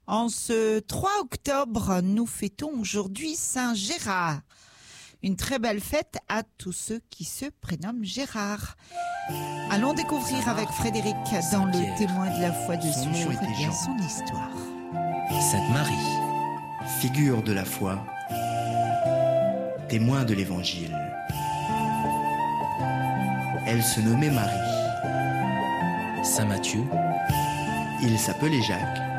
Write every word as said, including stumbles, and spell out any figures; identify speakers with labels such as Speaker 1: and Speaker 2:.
Speaker 1: En ce trois octobre, nous fêtons aujourd'hui Saint Gérard. Une très belle fête à tous ceux qui se prénomment Gérard. Allons découvrir avec Frédéric dans le témoin de la foi de ce jour et bien son histoire.
Speaker 2: Sainte Marie,
Speaker 3: figure de la foi, témoin de l'Évangile. Elle se nommait Marie.
Speaker 2: Saint Matthieu,
Speaker 3: il s'appelait Jacques.